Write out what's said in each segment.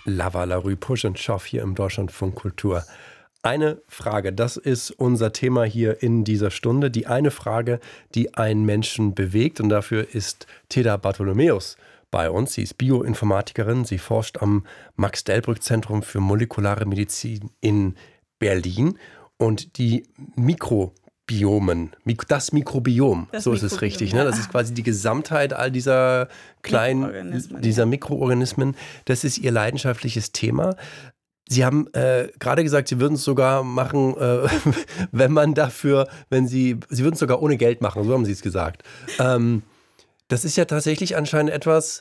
Lava Larue, Push and Shove hier im Deutschlandfunk Kultur. Eine Frage, das ist unser Thema hier in dieser Stunde. Die eine Frage, die einen Menschen bewegt, und dafür ist Teda Bartholomäus bei uns. Sie ist Bioinformatikerin, sie forscht am Max-Delbrück-Zentrum für molekulare Medizin in Berlin. Und die das Mikrobiom, so ist es richtig. Ne? Das ist quasi die Gesamtheit all dieser dieser Mikroorganismen. Das ist ihr leidenschaftliches Thema. Sie haben gerade gesagt, Sie würden es sogar machen, Sie würden es sogar ohne Geld machen, so haben Sie es gesagt. Das ist ja tatsächlich anscheinend etwas,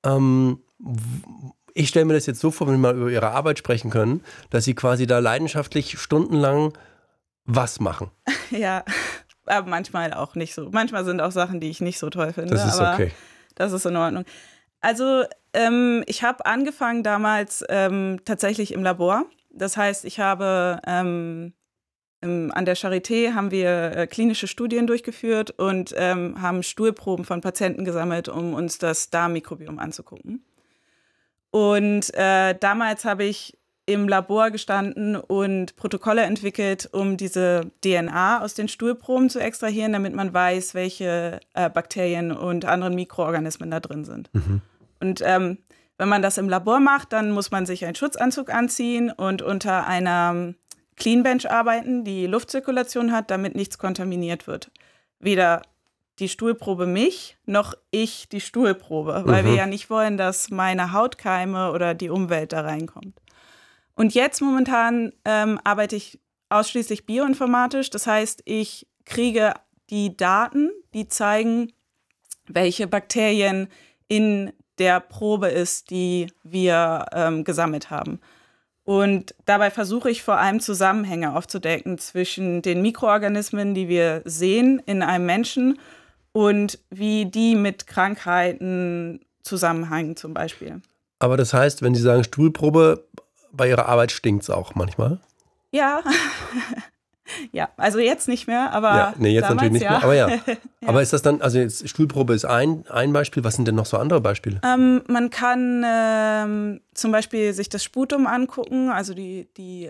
ich stelle mir das jetzt so vor, wenn wir mal über Ihre Arbeit sprechen können, dass Sie quasi da leidenschaftlich stundenlang was machen. Ja, aber manchmal auch nicht so. Manchmal sind auch Sachen, die ich nicht so toll finde. Das ist aber okay. Das ist in Ordnung. Also ich habe angefangen damals tatsächlich im Labor. Das heißt, ich habe an der Charité haben wir klinische Studien durchgeführt und haben Stuhlproben von Patienten gesammelt, um uns das Darmmikrobiom anzugucken. Und damals habe ich im Labor gestanden und Protokolle entwickelt, um diese DNA aus den Stuhlproben zu extrahieren, damit man weiß, welche Bakterien und anderen Mikroorganismen da drin sind. Mhm. Und wenn man das im Labor macht, dann muss man sich einen Schutzanzug anziehen und unter einer Clean Bench arbeiten, die Luftzirkulation hat, damit nichts kontaminiert wird. Weder die Stuhlprobe mich, noch ich die Stuhlprobe, weil wir ja nicht wollen, dass meine Hautkeime oder die Umwelt da reinkommt. Und jetzt momentan arbeite ich ausschließlich bioinformatisch. Das heißt, ich kriege die Daten, die zeigen, welche Bakterien in der Probe ist, die wir gesammelt haben. Und dabei versuche ich vor allem Zusammenhänge aufzudecken zwischen den Mikroorganismen, die wir sehen in einem Menschen, und wie die mit Krankheiten zusammenhängen zum Beispiel. Aber das heißt, wenn Sie sagen Stuhlprobe, bei Ihrer Arbeit stinkt es auch manchmal? Ja. Ja, also jetzt nicht mehr, aber ja, nee, jetzt damals, natürlich nicht ja. mehr, aber ja. Ja. Aber ist das dann, also jetzt Stuhlprobe ist ein Beispiel, was sind denn noch so andere Beispiele? Man kann zum Beispiel sich das Sputum angucken, also die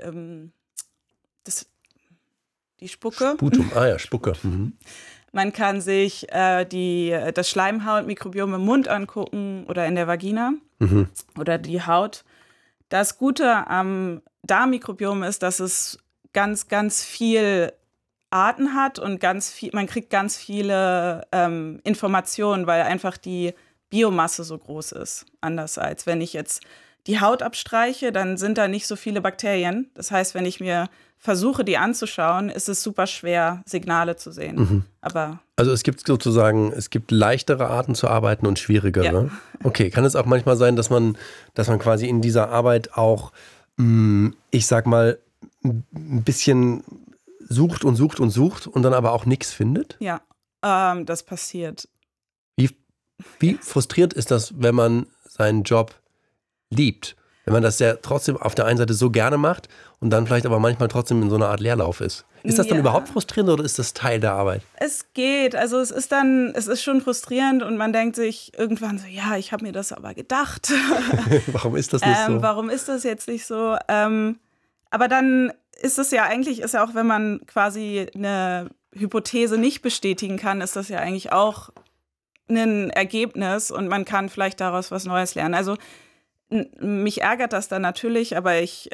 Spucke. Sputum, Spucke. Mhm. Man kann sich das Schleimhautmikrobiom im Mund angucken oder in der Vagina oder die Haut. Das Gute am Darmmikrobiom ist, dass es ganz, ganz viel Arten hat und man kriegt ganz viele Informationen, weil einfach die Biomasse so groß ist. Anders als wenn ich jetzt die Haut abstreiche, dann sind da nicht so viele Bakterien. Das heißt, wenn ich mir versuche, die anzuschauen, ist es super schwer, Signale zu sehen. Mhm. Also es gibt leichtere Arten zu arbeiten und schwierigere. Ja. Okay, kann es auch manchmal sein, dass man quasi in dieser Arbeit auch, ich sag mal, ein bisschen sucht und dann aber auch nichts findet? Ja, das passiert. Wie frustriert ist das, wenn man seinen Job liebt? Wenn man das ja trotzdem auf der einen Seite so gerne macht und dann vielleicht aber manchmal trotzdem in so einer Art Leerlauf ist. Ist das dann überhaupt frustrierend oder ist das Teil der Arbeit? Es geht. Also es ist schon frustrierend und man denkt sich irgendwann so, ja, ich habe mir das aber gedacht. Warum ist das nicht so? Warum ist das jetzt nicht so? Aber dann ist es ja eigentlich, auch wenn man quasi eine Hypothese nicht bestätigen kann, ist das ja eigentlich auch ein Ergebnis und man kann vielleicht daraus was Neues lernen. Also mich ärgert das dann natürlich, aber ich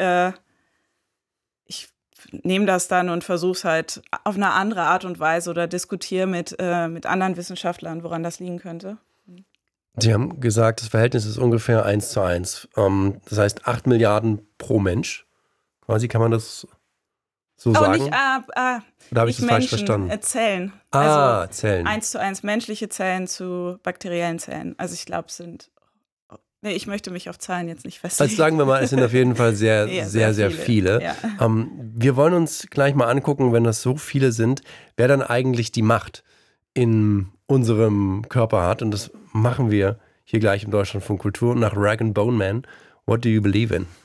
nehme das dann und versuche es halt auf eine andere Art und Weise oder diskutiere mit anderen Wissenschaftlern, woran das liegen könnte. Sie haben gesagt, das Verhältnis ist ungefähr 1:1. Das heißt 8 Milliarden pro Mensch. Quasi kann man das so sagen? Nicht, oder habe ich das falsch verstanden? Zellen. Zellen. 1:1 menschliche Zellen zu bakteriellen Zellen. Also ich glaube, ich möchte mich auf Zahlen jetzt nicht festlegen. Also sagen wir mal, es sind auf jeden Fall sehr, ja, sehr viele. Ja. Wir wollen uns gleich mal angucken, wenn das so viele sind, wer dann eigentlich die Macht in unserem Körper hat. Und das machen wir hier gleich im Deutschlandfunk Kultur. Und nach Rag & Bone Man, What Do You Believe In?